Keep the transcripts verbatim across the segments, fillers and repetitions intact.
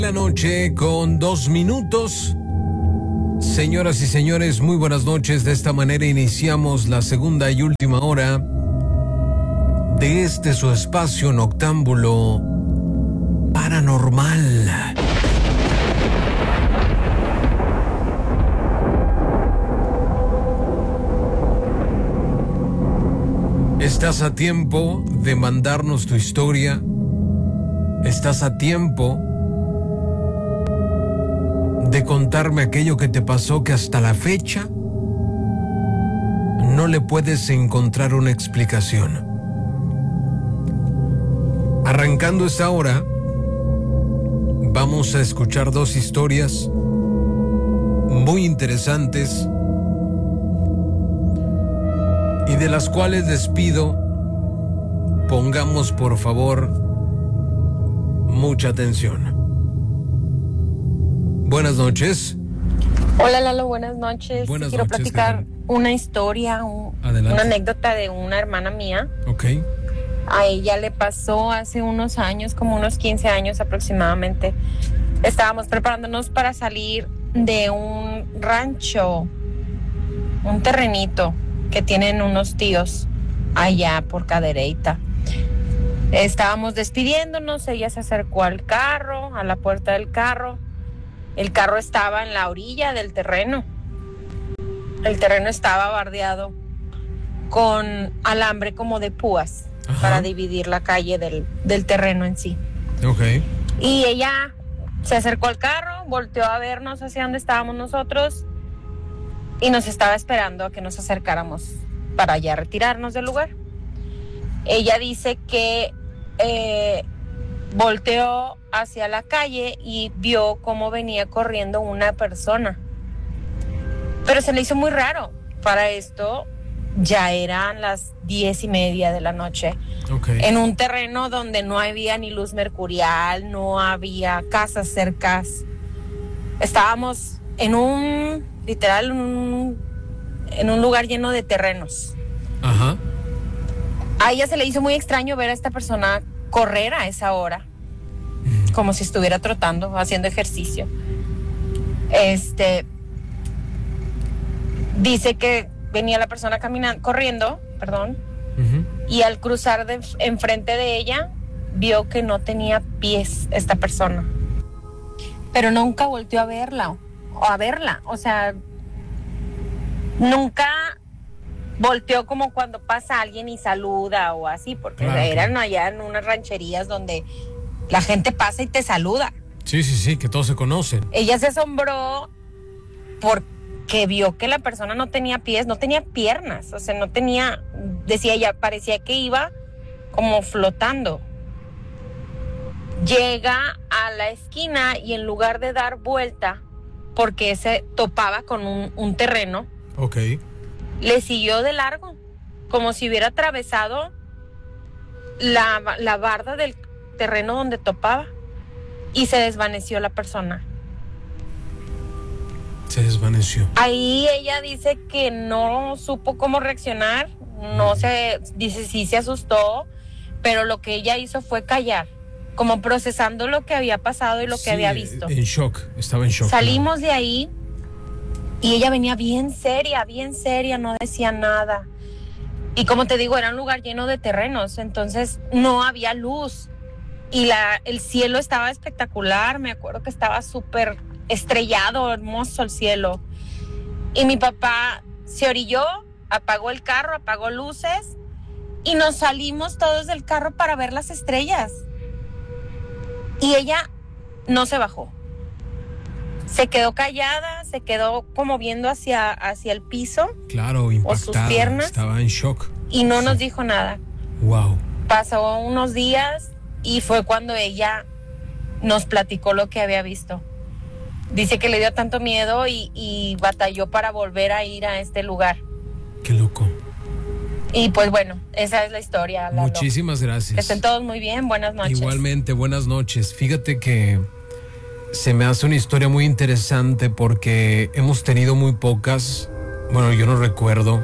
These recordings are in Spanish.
La noche con dos minutos. Señoras y señores, muy buenas noches. De esta manera iniciamos la segunda y última hora de este su espacio noctámbulo paranormal. Estás a tiempo de mandarnos tu historia. Estás a tiempo de contarme aquello que te pasó que hasta la fecha no le puedes encontrar una explicación. Arrancando esta hora, vamos a escuchar dos historias muy interesantes y de las cuales les pido pongamos por favor mucha atención. Buenas noches. Hola Lalo, buenas noches. Buenas Quiero noches, platicar Karen. una historia, un- Adelante. una anécdota de una hermana mía. Ok. A ella le pasó hace unos años, como unos quince años aproximadamente. Estábamos preparándonos para salir de un rancho, un terrenito que tienen unos tíos allá por Cadereyta. Estábamos despidiéndonos, ella se acercó al carro, a la puerta del carro. El carro estaba en la orilla del terreno. El terreno estaba bardeado con alambre como de púas. Ajá. Para dividir la calle del, del terreno en sí. Ok. Y ella se acercó al carro, volteó a vernos hacia donde estábamos nosotros y nos estaba esperando a que nos acercáramos para ya retirarnos del lugar. Ella dice que eh, volteó hacia la calle y vio cómo venía corriendo una persona. Pero se le hizo muy raro. Para esto ya eran las diez y media de la noche. Okay. En un terreno donde no había ni luz mercurial, no había casas cercas. Estábamos en un, literal, un, en un lugar lleno de terrenos. Ajá. A ella se le hizo muy extraño ver a esta persona correr a esa hora, como si estuviera trotando, haciendo ejercicio. Este, dice que venía la persona caminando, corriendo, perdón, uh-huh. Y al cruzar de enfrente de ella, vio que no tenía pies esta persona. Pero nunca volteó a verla, o a verla, o sea, nunca volteó como cuando pasa alguien y saluda o así, porque claro, eran allá en unas rancherías donde la gente pasa y te saluda. Sí, sí, sí, que todos se conocen. Ella se asombró porque vio que la persona no tenía pies, no tenía piernas, o sea, no tenía, decía ella, parecía que iba como flotando. Llega a la esquina y en lugar de dar vuelta, porque se topaba con un, un terreno, ok, le siguió de largo, como si hubiera atravesado la, la barda del terreno donde topaba y se desvaneció la persona. Se desvaneció. Ahí ella dice que no supo cómo reaccionar, no se, dice sí se asustó, pero lo que ella hizo fue callar, como procesando lo que había pasado y lo que sí, había visto. En shock, estaba en shock. Salimos ¿no? de ahí y ella venía bien seria, bien seria, no decía nada. Y como te digo, era un lugar lleno de terrenos, entonces no había luz. Y la, el cielo estaba espectacular, me acuerdo que estaba súper estrellado, hermoso el cielo. Y mi papá se orilló, apagó el carro, apagó luces y nos salimos todos del carro para ver las estrellas. Y ella no se bajó. Se quedó callada, se quedó como viendo hacia, hacia el piso. Claro, impactada. O sus piernas. Estaba en shock. Y no sí. nos dijo nada. Wow. Pasó unos días y fue cuando ella nos platicó lo que había visto. Dice que le dio tanto miedo y, y batalló para volver a ir a este lugar. Qué loco. Y pues bueno, esa es la historia. Lalo. Muchísimas gracias. Que estén todos muy bien, buenas noches. Igualmente, buenas noches. Fíjate que se me hace una historia muy interesante porque hemos tenido muy pocas, bueno, yo no recuerdo,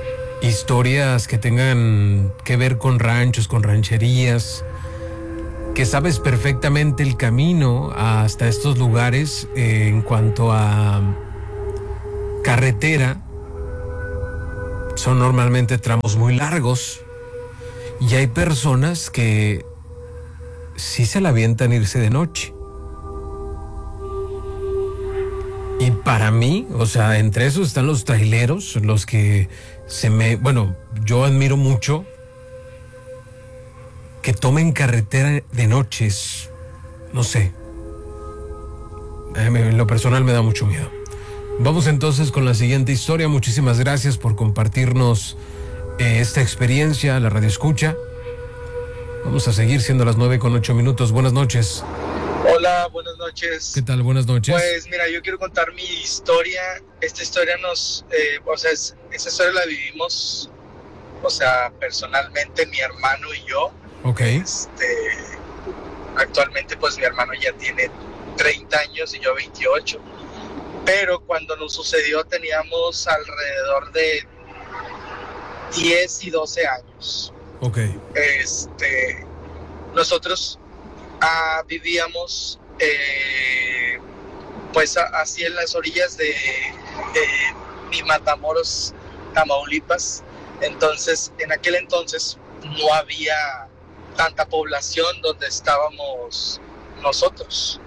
historias que tengan que ver con ranchos, con rancherías. que sabes perfectamente el camino hasta estos lugares eh, en cuanto a carretera. Son normalmente tramos muy largos y hay personas que sí se la avientan irse de noche. Y para mí, o sea, entre esos están los traileros, los que se me... Bueno, yo admiro mucho que tomen carretera de noches. No sé. En lo personal me da mucho miedo. Vamos entonces con la siguiente historia. Muchísimas gracias por compartirnos eh, esta experiencia, la radio escucha. Vamos a seguir siendo las nueve con ocho minutos. Buenas noches. Hola, buenas noches. ¿Qué tal? Buenas noches. Pues mira, yo quiero contar mi historia. Esta historia nos, eh, o sea, es, esta historia la vivimos, o sea, personalmente mi hermano y yo. Ok. Este, actualmente pues mi hermano ya tiene treinta años y yo veintiocho. Pero cuando nos sucedió teníamos alrededor de diez y doce años. Ok. Este, nosotros ah, vivíamos eh, pues a, así en las orillas de, de mi Matamoros, Tamaulipas. Entonces, en aquel entonces no había tanta población donde estábamos nosotros.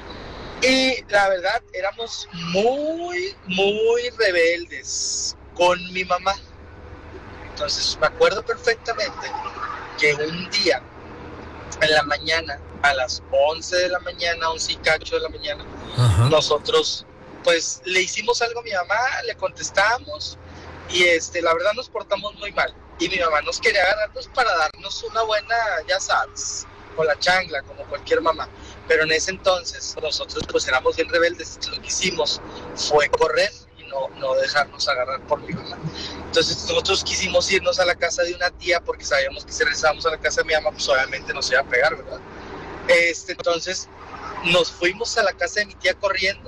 Y la verdad, éramos muy, muy rebeldes con mi mamá. Entonces, me acuerdo perfectamente que un día, en la mañana, a las once de la mañana, once y cacho de la mañana, uh-huh. nosotros, pues, le hicimos algo a mi mamá, le contestamos, y este, la verdad nos portamos muy mal. Y mi mamá nos quería agarrarnos para darnos una buena, ya sabes, con la chancla, como cualquier mamá. Pero en ese entonces nosotros pues éramos bien rebeldes. Lo que hicimos fue correr y no, no dejarnos agarrar por mi mamá. Entonces nosotros quisimos irnos a la casa de una tía porque sabíamos que si regresábamos a la casa de mi mamá pues obviamente nos iba a pegar, ¿verdad? Este, entonces nos fuimos a la casa de mi tía corriendo.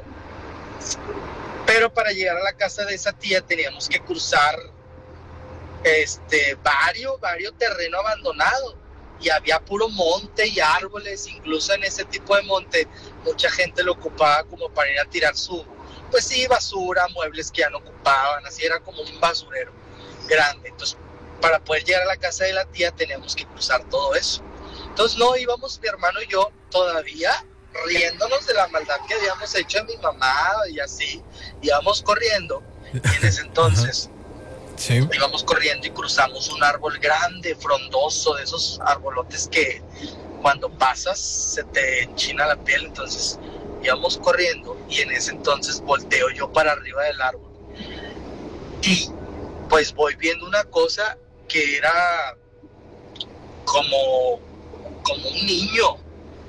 Pero para llegar a la casa de esa tía teníamos que cruzar este, varios, varios terreno abandonado. Y había puro monte y árboles, incluso en ese tipo de monte mucha gente lo ocupaba como para ir a tirar su, pues sí, basura, muebles que ya no ocupaban, así era como un basurero grande. Entonces, para poder llegar a la casa de la tía teníamos que cruzar todo eso. Entonces, no, íbamos mi hermano y yo todavía riéndonos de la maldad que habíamos hecho a mi mamá y así, íbamos corriendo. Y en ese entonces... Sí. Íbamos corriendo y cruzamos un árbol grande, frondoso, de esos arbolotes que cuando pasas se te enchina la piel. Entonces íbamos corriendo y en ese entonces volteo yo para arriba del árbol y pues voy viendo una cosa que era como, como un niño.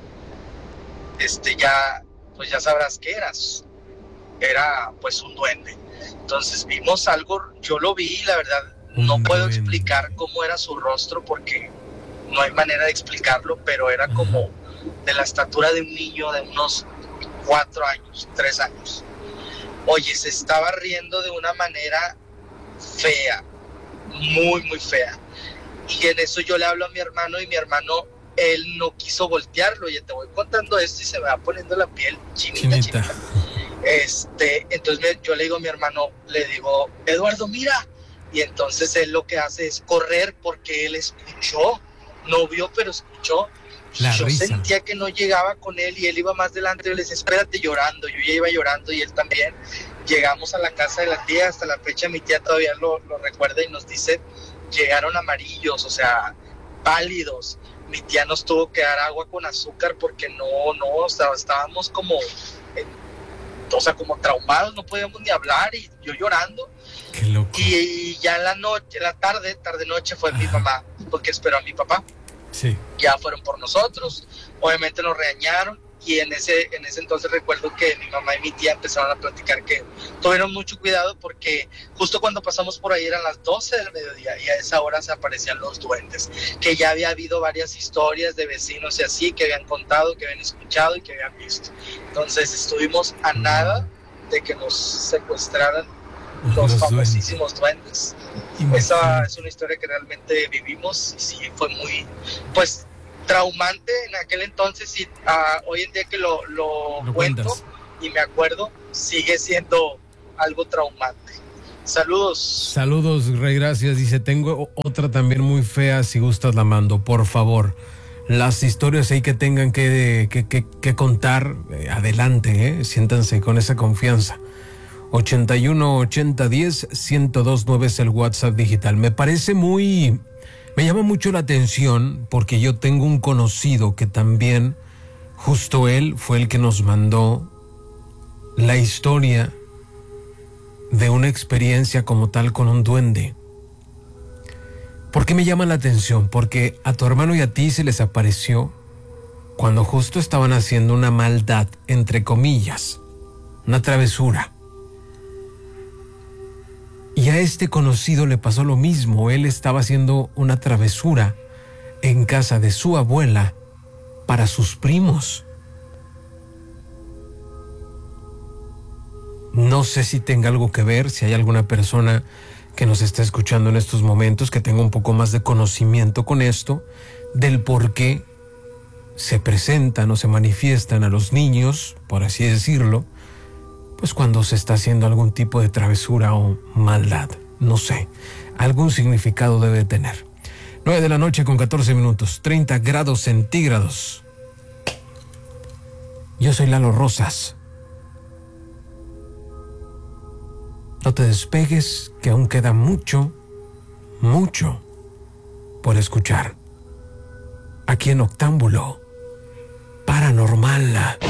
Este ya, pues ya sabrás qué eras. Era pues un duende. Entonces vimos algo, yo lo vi, la verdad, no puedo explicar cómo era su rostro porque no hay manera de explicarlo, pero era como de la estatura de un niño de unos cuatro años, tres años. Oye, se estaba riendo de una manera fea, muy, muy fea. Y en eso yo le hablo a mi hermano y mi hermano, él no quiso voltearlo. Oye, te voy contando esto y se me va poniendo la piel chinita, chinita. chinita. Este, entonces yo le digo a mi hermano, le digo, Eduardo, mira. Y entonces él lo que hace es correr porque él escuchó, no vio, pero escuchó. La yo risa. Sentía que no llegaba con él y él iba más delante. Yo le decía, espérate, llorando. Yo ya iba llorando y él también. Llegamos a la casa de la tía, hasta la fecha mi tía todavía lo, lo recuerda y nos dice, llegaron amarillos, o sea, pálidos. Mi tía nos tuvo que dar agua con azúcar porque no, no, o sea, estábamos como... En, o sea, como traumados, no podíamos ni hablar y yo llorando. Qué loco. Y, y ya en la noche, en la tarde, tarde noche fue Ajá. mi mamá, porque esperó a mi papá. Sí. Ya fueron por nosotros, obviamente nos regañaron y en ese, en ese entonces recuerdo que mi mamá y mi tía empezaron a platicar que tuvieron mucho cuidado porque justo cuando pasamos por ahí eran las doce del mediodía y a esa hora se aparecían los duendes, que ya había habido varias historias de vecinos y así que habían contado, que habían escuchado y que habían visto. Entonces estuvimos a nada de que nos secuestraran los, los famosísimos duendes. duendes. Esa es una historia que realmente vivimos y sí fue muy, pues traumante en aquel entonces y uh, hoy en día que lo, lo, lo cuento cuentas. Y me acuerdo, sigue siendo algo traumante. Saludos. Saludos, Rey, gracias. Dice, tengo otra también muy fea, si gustas la mando, por favor. Las historias ahí que tengan que, que, que, que contar, eh, adelante, eh, siéntanse con esa confianza. ochenta y uno ochenta diez ciento dos nueve es el WhatsApp digital. Me parece muy, me llama mucho la atención porque yo tengo un conocido que también, justo él fue el que nos mandó la historia de una experiencia como tal con un duende. ¿Por qué me llama la atención? Porque a tu hermano y a ti se les apareció cuando justo estaban haciendo una maldad, entre comillas, una travesura. Y a este conocido le pasó lo mismo. Él estaba haciendo una travesura en casa de su abuela para sus primos. No sé si tenga algo que ver, si hay alguna persona que nos está escuchando en estos momentos que tenga un poco más de conocimiento con esto, del por qué se presentan o se manifiestan a los niños, por así decirlo, pues cuando se está haciendo algún tipo de travesura o maldad. No sé, algún significado debe tener. nueve de la noche con catorce minutos, treinta grados centígrados. Yo soy Lalo Rosas. No te despegues, que aún queda mucho, mucho por escuchar. Aquí en Octámbulo Paranormal.